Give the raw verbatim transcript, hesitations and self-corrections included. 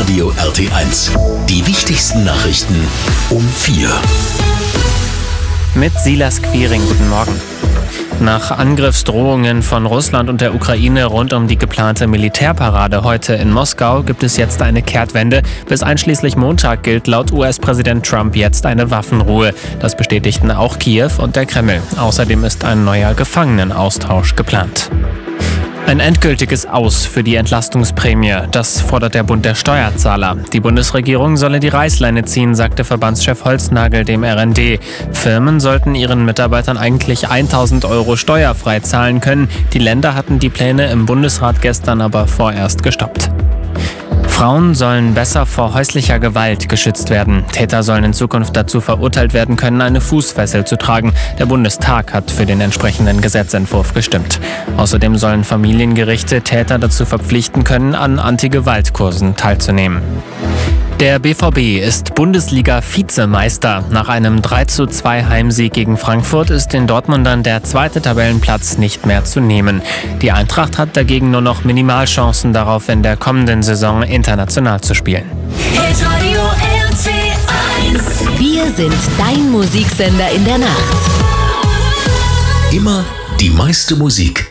Hitradio R T eins. Die wichtigsten Nachrichten um vier. Mit Silas Quiring, guten Morgen. Nach Angriffsdrohungen von Russland und der Ukraine rund um die geplante Militärparade heute in Moskau gibt es jetzt eine Kehrtwende. Bis einschließlich Montag gilt laut U S-Präsident Trump jetzt eine Waffenruhe. Das bestätigten auch Kiew und der Kreml. Außerdem ist ein neuer Gefangenenaustausch geplant. Ein endgültiges Aus für die Entlastungsprämie, das fordert der Bund der Steuerzahler. Die Bundesregierung solle die Reißleine ziehen, sagte Verbandschef Holznagel dem R N D. Firmen sollten ihren Mitarbeitern eigentlich tausend Euro steuerfrei zahlen können. Die Länder hatten die Pläne im Bundesrat gestern aber vorerst gestoppt. Frauen sollen besser vor häuslicher Gewalt geschützt werden. Täter sollen in Zukunft dazu verurteilt werden können, eine Fußfessel zu tragen. Der Bundestag hat für den entsprechenden Gesetzentwurf gestimmt. Außerdem sollen Familiengerichte Täter dazu verpflichten können, an Anti-Gewalt-Kursen teilzunehmen. Der B V B ist Bundesliga-Vizemeister. Nach einem drei zu zwei Heimsieg gegen Frankfurt ist den Dortmundern der zweite Tabellenplatz nicht mehr zu nehmen. Die Eintracht hat dagegen nur noch Minimalchancen darauf, in der kommenden Saison international zu spielen. Hitradio R T eins. Wir sind dein Musiksender in der Nacht. Immer die meiste Musik